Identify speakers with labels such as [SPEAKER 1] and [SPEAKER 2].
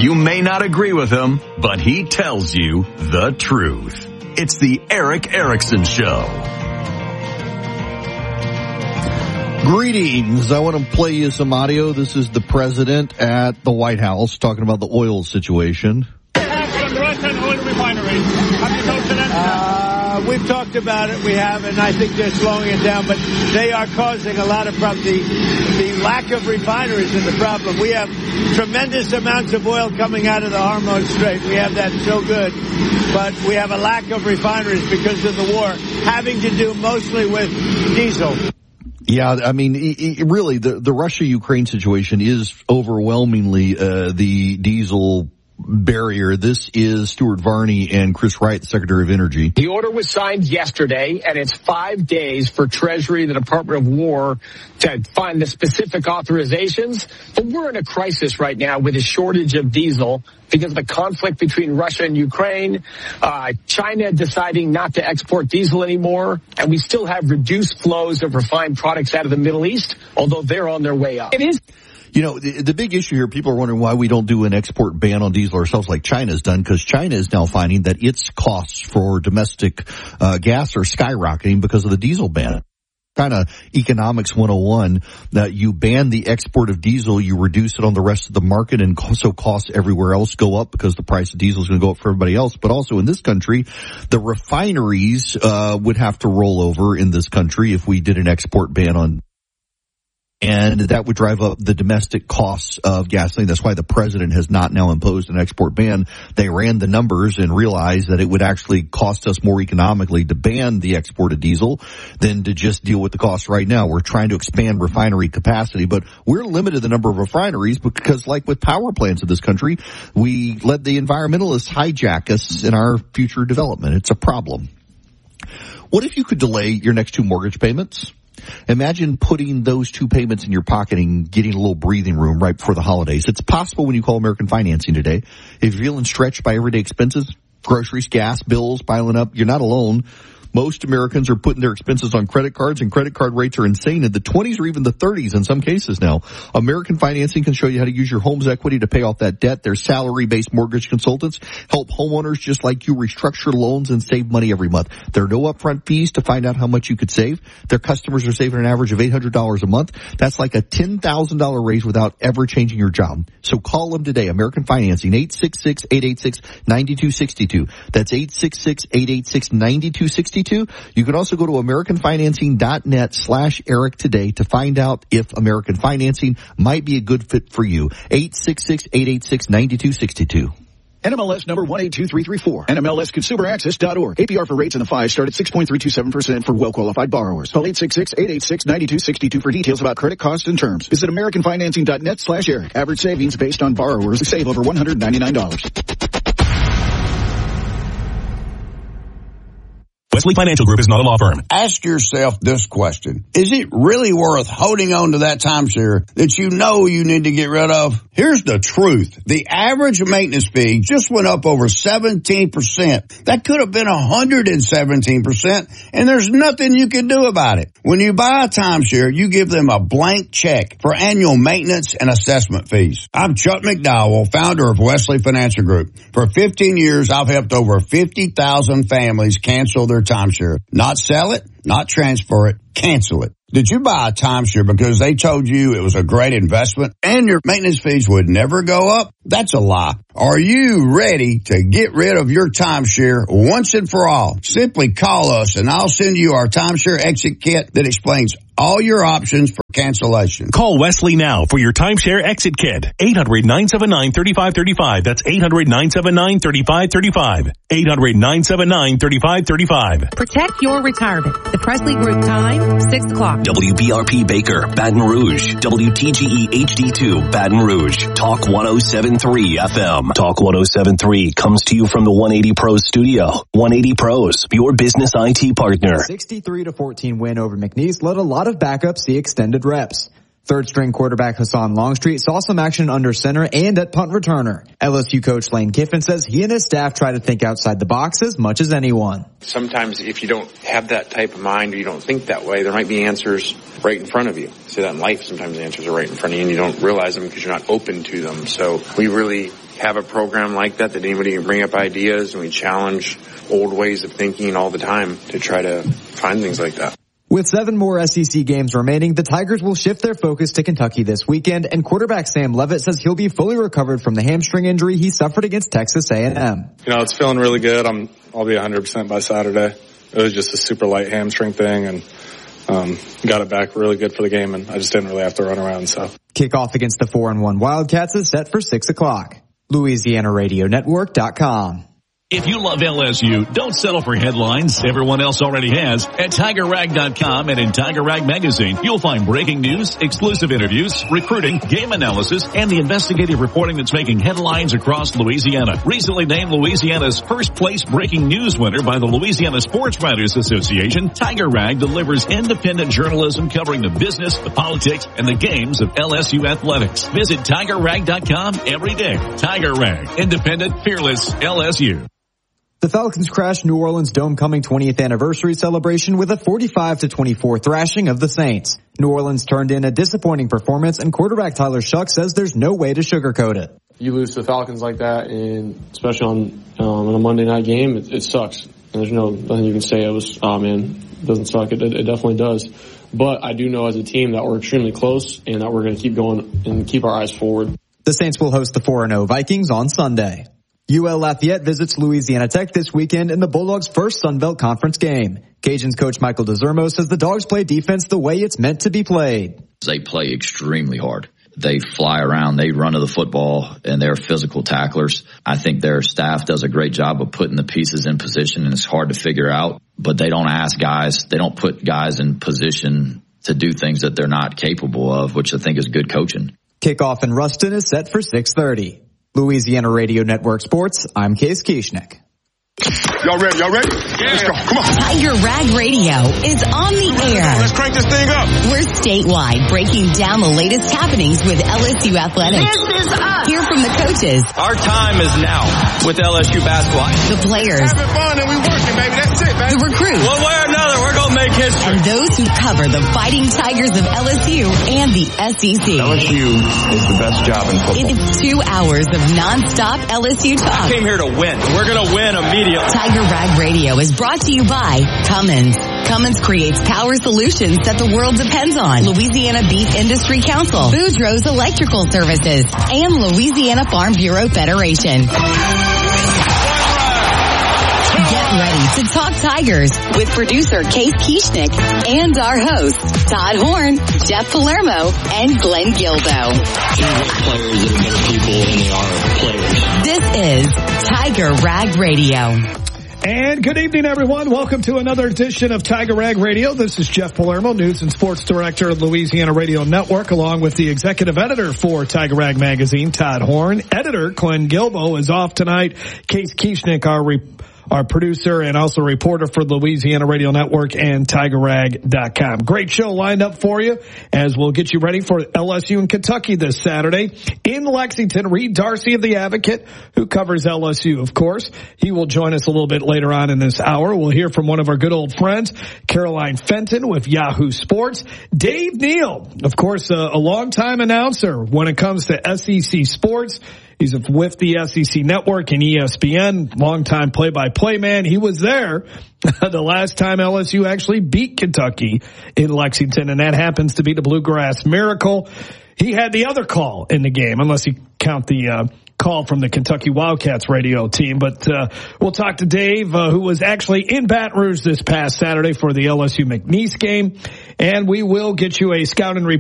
[SPEAKER 1] You may not agree with him, but he tells you the truth. It's the Erick Erickson Show.
[SPEAKER 2] Greetings. I want to play you some audio. This is the president at the White House talking about the oil situation.
[SPEAKER 3] Russian oil refineries. Have you talked to them? We've talked about it. We have, and I think they're slowing it down. But they are causing a lot of problems. The lack of refineries is the problem. We have tremendous amounts of oil coming out of the Hormuz Strait. We have that so good. But we have a lack of refineries because of the war, having to do mostly with diesel.
[SPEAKER 2] Yeah, I mean, really, the Russia-Ukraine situation is overwhelmingly the diesel barrier. This is Stuart Varney and Chris Wright, the Secretary of Energy.
[SPEAKER 4] The order was signed yesterday, and it's 5 days for Treasury and the Department of War to find the specific authorizations. But we're in a crisis right now with a shortage of diesel because of the conflict between Russia and Ukraine, China deciding not to export diesel anymore, and we still have reduced flows of refined products out of the Middle East, although they're on their way up. It is.
[SPEAKER 2] You know, the big issue here, people are wondering why we don't do an export ban on diesel ourselves like China's done, because China is now finding that its costs for domestic gas are skyrocketing because of the diesel ban. Kind of economics 101, that you ban the export of diesel, you reduce it on the rest of the market, and so costs everywhere else go up because the price of diesel is going to go up for everybody else. But also in this country, the refineries would have to roll over in this country if we did an export ban on. And that would drive up the domestic costs of gasoline. That's why the president has not now imposed an export ban. They ran the numbers and realized that it would actually cost us more economically to ban the export of diesel than to just deal with the cost right now. We're trying to expand refinery capacity, but we're limited the number of refineries because, like with power plants in this country, we let the environmentalists hijack us in our future development. It's a problem. What if you could delay your next 2 mortgage payments? Imagine putting those 2 payments in your pocket and getting a little breathing room right before the holidays. It's possible when you call American Financing today. If you're feeling stretched by everyday expenses, groceries, gas, bills piling up, you're not alone. Most Americans are putting their expenses on credit cards, and credit card rates are insane in the 20s or even the 30s in some cases now. American Financing can show you how to use your home's equity to pay off that debt. Their salary-based mortgage consultants help homeowners just like you restructure loans and save money every month. There are no upfront fees to find out how much you could save. Their customers are saving an average of $800 a month. That's like a $10,000 raise without ever changing your job. So call them today. American Financing, 866-886-9262. That's 866-886-9262. You can also go to AmericanFinancing.net/Eric today to find out if American Financing might be a good fit for you. 866-886-9262.
[SPEAKER 5] NMLS number 182334. NMLSConsumerAccess.org. APR for rates and the 5 start at 6.327% for well-qualified borrowers. Call 866-886-9262 for details about credit costs and terms. Visit AmericanFinancing.net/Eric. Average savings based on borrowers who save over $199.
[SPEAKER 6] Wesley Financial Group is not a law firm.
[SPEAKER 7] Ask yourself this question. Is it really worth holding on to that timeshare that you know you need to get rid of? Here's the truth. The average maintenance fee just went up over 17%. That could have been 117%, and there's nothing you can do about it. When you buy a timeshare, you give them a blank check for annual maintenance and assessment fees. I'm Chuck McDowell, founder of Wesley Financial Group. For 15 years, I've helped over 50,000 families cancel their timeshare. Not sell it, not transfer it, cancel it. Did you buy a timeshare because they told you it was a great investment and your maintenance fees would never go up? That's a lie. Are you ready to get rid of your timeshare once and for all? Simply call us and I'll send you our timeshare exit kit that explains all your options for cancellation.
[SPEAKER 6] Call Wesley now for your timeshare exit kit. 800-979-3535. That's 800-979-3535. 800-979-3535.
[SPEAKER 8] Protect your retirement. The Presley Group time, 6 o'clock.
[SPEAKER 9] WBRP Baker, Baton Rouge. WTGE HD2, Baton Rouge. Talk 107.3 FM. Talk 107.3 comes to you from the 180 Pros studio. 180 Pros, your business IT partner.
[SPEAKER 10] 63-14 win over McNeese let a lot of backups see extended reps. Third-string quarterback Hassan Longstreet saw some action under center and at punt returner. LSU coach Lane Kiffin says he and his staff try to think outside the box as much as anyone.
[SPEAKER 11] Sometimes if you don't have that type of mind or you don't think that way, there might be answers right in front of you. See that in life, sometimes the answers are right in front of you and you don't realize them because you're not open to them. So we really have a program like that anybody can bring up ideas, and we challenge old ways of thinking all the time to try to find things like that.
[SPEAKER 10] With 7 more SEC games remaining, the Tigers will shift their focus to Kentucky this weekend, and quarterback Sam Levitt says he'll be fully recovered from the hamstring injury he suffered against Texas A&M.
[SPEAKER 12] It's feeling really good. I'll be 100% by Saturday. It was just a super light hamstring thing, and got it back really good for the game, and I just didn't really have to run around. So
[SPEAKER 10] kickoff against the 4-1 Wildcats is set for 6 o'clock. LouisianaRadioNetwork.com.
[SPEAKER 6] If you love LSU, don't settle for headlines everyone else already has. At TigerRag.com and in Tiger Rag Magazine, you'll find breaking news, exclusive interviews, recruiting, game analysis, and the investigative reporting that's making headlines across Louisiana. Recently named Louisiana's first place breaking news winner by the Louisiana Sports Writers Association, Tiger Rag delivers independent journalism covering the business, the politics, and the games of LSU athletics. Visit TigerRag.com every day. Tiger Rag, independent, fearless, LSU.
[SPEAKER 10] The Falcons crashed New Orleans' Dome-coming 20th anniversary celebration with a 45-24 thrashing of the Saints. New Orleans turned in a disappointing performance, and quarterback Tyler Shuck says there's no way to sugarcoat it.
[SPEAKER 13] You lose to the Falcons like that, and especially on a Monday night game, it sucks. And there's nothing you can say. It was, oh man, it doesn't suck. It definitely does. But I do know as a team that we're extremely close and that we're going to keep going and keep our eyes forward.
[SPEAKER 10] The Saints will host the 4-0 Vikings on Sunday. UL Lafayette visits Louisiana Tech this weekend in the Bulldogs' first Sun Belt Conference game. Cajuns coach Michael DeZermo says the Dogs play defense the way it's meant to be played.
[SPEAKER 14] They play extremely hard. They fly around, they run to the football, and they're physical tacklers. I think their staff does a great job of putting the pieces in position, and it's hard to figure out. But they don't they don't put guys in position to do things that they're not capable of, which I think is good coaching.
[SPEAKER 10] Kickoff in Ruston is set for 6:30. Louisiana Radio Network Sports, I'm Case Kieschnick.
[SPEAKER 15] Y'all ready? Yeah. Let's go. Come on.
[SPEAKER 8] Tiger Rag Radio is on the air.
[SPEAKER 15] Let's crank this thing up.
[SPEAKER 8] We're statewide, breaking down the latest happenings with LSU athletics.
[SPEAKER 16] This is us.
[SPEAKER 8] Hear from the coaches.
[SPEAKER 17] Our time is now with LSU basketball.
[SPEAKER 8] The players.
[SPEAKER 15] Having fun and we working, baby. That's it, baby.
[SPEAKER 8] The recruits.
[SPEAKER 17] One way or another, we're going to make history.
[SPEAKER 8] And those who cover the Fighting Tigers of LSU and the SEC.
[SPEAKER 17] LSU is the best job in football.
[SPEAKER 8] It's 2 hours of nonstop LSU talk.
[SPEAKER 17] I came here to win. We're going to win immediately.
[SPEAKER 8] Tiger Rag Radio is brought to you by Cummins. Cummins creates power solutions that the world depends on. Louisiana Beef Industry Council, Boudreaux's Electrical Services, and Louisiana Farm Bureau Federation. Get ready to talk Tigers with producer Case Kieschnick and our hosts, Todd Horn, Jeff Palermo, and Glenn Gilbo.
[SPEAKER 17] Players that are better people than they are players.
[SPEAKER 8] This is Tiger Rag Radio.
[SPEAKER 18] And good evening, everyone. Welcome to another edition of Tiger Rag Radio. This is Jeff Palermo, News and Sports Director of Louisiana Radio Network, along with the Executive Editor for Tiger Rag Magazine, Todd Horn. Editor Glenn Gilbo is off tonight. Case Kieschnick, our producer and also reporter for Louisiana Radio Network and TigerRag.com. Great show lined up for you as we'll get you ready for LSU and Kentucky this Saturday. In Lexington, Reed Darcy of The Advocate, who covers LSU, of course. He will join us a little bit later on in this hour. We'll hear from one of our good old friends, Caroline Fenton with Yahoo Sports. Dave Neal, of course, a longtime announcer when it comes to SEC sports. He's with the SEC Network and ESPN, longtime play-by-play man. He was there the last time LSU actually beat Kentucky in Lexington, and that happens to be the Bluegrass Miracle. He had the other call in the game, unless you count the call from the Kentucky Wildcats radio team. But we'll talk to Dave, who was actually in Baton Rouge this past Saturday for the LSU McNeese game. And we will get you a scouting report